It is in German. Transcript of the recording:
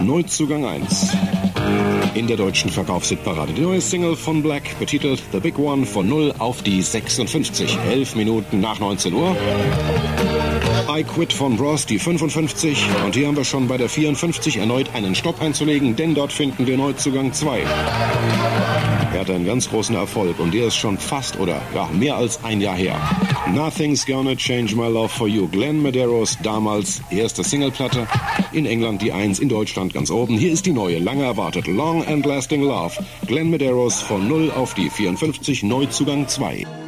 Neuzugang 1. In der deutschen Verkaufshitparade. Die neue Single von Black, betitelt The Big One, von 0 auf die 56. 11 Minuten nach 19 Uhr. I Quit von Bros, die 55. Und hier haben wir schon bei der 54 erneut einen Stopp einzulegen, denn dort finden wir Neuzugang 2. Er hatte einen ganz großen Erfolg und der ist schon fast oder mehr als ein Jahr her. Nothing's Gonna Change My Love For You. Glenn Medeiros, damals erste Singleplatte. In England die 1, in Deutschland ganz oben. Hier ist die neue, lange erwartet, Long and Lasting Love. Glenn Medeiros von 0 auf die 54, Neuzugang 2.